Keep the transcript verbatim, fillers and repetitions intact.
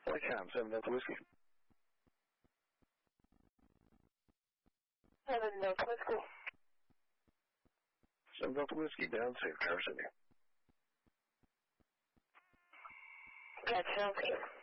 Flycom, seven Delta Whiskey. seven Delta Whiskey. seven Delta Whiskey, down safe, Tower City. Gotcha, sounds good.